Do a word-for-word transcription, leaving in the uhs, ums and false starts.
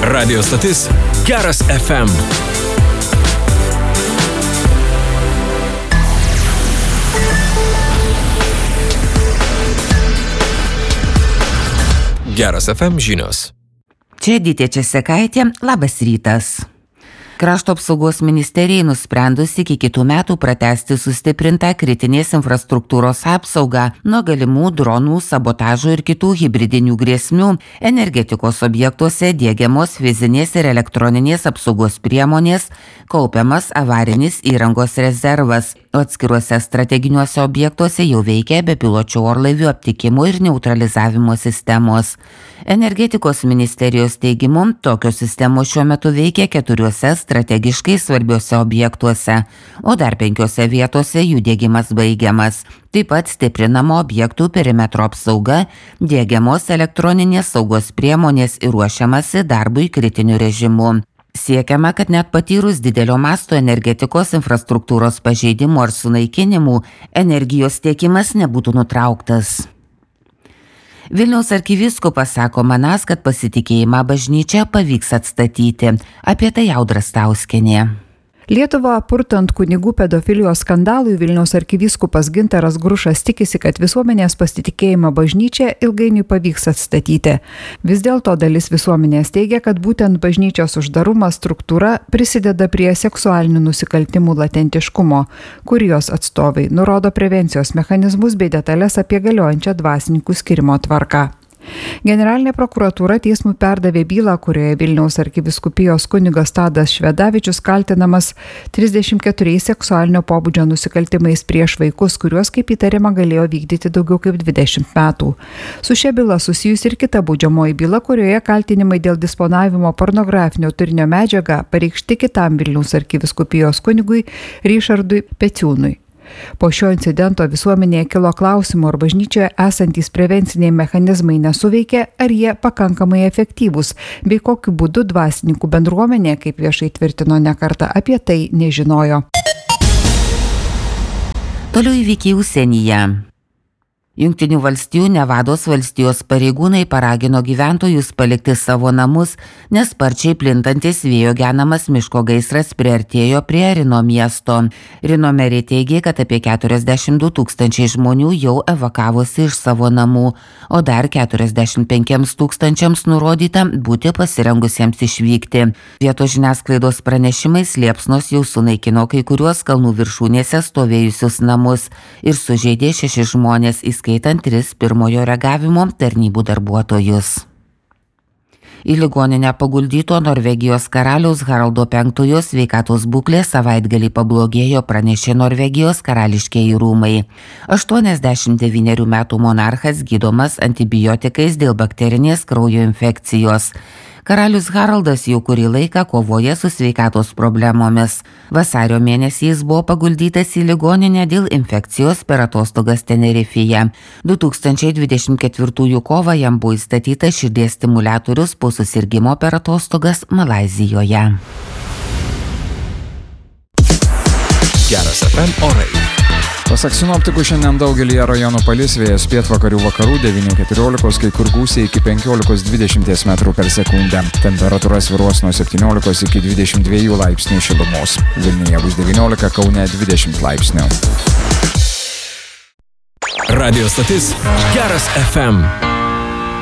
Radio stotis Geras F M. Geras F M žinios. Čia Editė Česekaitė, labas rytas. Krašto apsaugos ministerijai nusprendus iki kitų metų pratęsti sustiprintą kritinės infrastruktūros apsaugą nuo galimų dronų, sabotažų ir kitų hibridinių grėsmių, energetikos objektuose diegiamos fizinės ir elektroninės apsaugos priemonės, kaupiamas avarinis įrangos rezervas, o atskiruose strateginiuose objektuose jau veikia bepiločių orlaivių aptikimo ir neutralizavimo sistemos. Energetikos ministerijos teigimu, tokios sistemos šiuo metu veikia keturiuose strategiškai svarbiuose objektuose, o dar penkiose vietose jų diegimas baigiamas. Taip pat stiprinama objektų perimetro apsauga, diegiamos elektroninės saugos priemonės ir ruošiamasi darbui kritiniu režimu. Siekiama, kad net patyrus didelio masto energetikos infrastruktūros pažeidimų ar sunaikinimų, energijos tiekimas nebūtų nutrauktas. Vilniaus arkivyskupas sako manas, kad pasitikėjimą bažnyčią pavyks atstatyti. Apie tai Audra Stauskienė. Lietuvą purtant kunigų pedofilijos skandalui, Vilniaus arkivyskupas Gintaras Grušas tikisi, kad visuomenės pasitikėjimą bažnyčią ilgainiui pavyks atstatyti. Vis dėlto dalis visuomenės teigia, kad būtent bažnyčios uždarumas struktūra prisideda prie seksualinių nusikaltimų latentiškumo, kurijos atstovai nurodo prevencijos mechanizmus bei detalės apie galiojančią dvasininkų skirimo tvarką. Generalinė prokuratūra teismui perdavė bylą, kurioje Vilniaus arkivyskupijos kunigas Tadas Švedavičius kaltinamas trisdešimt keturiais seksualinio pobūdžio nusikaltimais prieš vaikus, kuriuos kaip įtariama galėjo vykdyti daugiau kaip dvidešimt metų. Su šia byla susijusi ir kita baudžiamoji byla, kurioje kaltinimai dėl disponavimo pornografinio turinio medžiagą pareikšti kitam Vilniaus arkivyskupijos kunigui Ryšardui Peciūnui. Po šio incidento visuomenėje kilo klausimų, ar bažnyčioje esantys prevenciniai mechanizmai nesuveikia, ar jie pakankamai efektyvūs, bei kokiu būdu dvasininkų bendruomenė, kaip viešai tvirtino ne kartą, apie tai nežinojo. Toliau įvykiai užsienyje. Jungtinių valstijų Nevados valstijos pareigūnai paragino gyventojus palikti savo namus, nes sparčiai plintantis vėjo genamas miško gaisras priartėjo prie Rino miesto. Rino merė teigė, kad apie keturiasdešimt du tūkstančiai žmonių jau evakavosi iš savo namų, o dar keturiasdešimt penkiems tūkstančiams nurodyta būti pasirengusiems išvykti. Vietos žiniasklaidos pranešimais liepsnos jau sunaikino kai kuriuos kalnų viršūnėse stovėjusius namus ir sužeidė šeši žmonės, skaitant tris pirmojo reagavimo tarnybų darbuotojus. Į ligoninę paguldyto Norvegijos karaliaus Haraldo penktojo sveikatos būklė savaitgalį pablogėjo, pranešė Norvegijos karališkieji rūmai. aštuoniasdešimt devynerių metų monarchas gydomas antibiotikais dėl bakterinės kraujo infekcijos. Karalius Haraldas jau kurį laiką kovoja su sveikatos problemomis. Vasario mėnesį jis buvo paguldytas į ligoninę dėl infekcijos per atostogas Tenerifėje. du tūkstančiai dvidešimt ketvirtųjų kovą jam buvo įstatytas širdies stimuliatorius po susirgimo per atostogas Malaizijoje. Geras F M orai. Pasak sinoptikų, šiandien daugelyje rajonų palis, vėjas pietvakarių vakarų devynių keturiolikos, kai kur gūsiai iki penkiolikos dvidešimt metrų per sekundę. Temperatūra svyruos nuo septyniolikos iki dvidešimt dviejų laipsnių šilumos. Vilniuje bus devyniolika, Kaune dvidešimt laipsnių. Radio stotis Geras F M.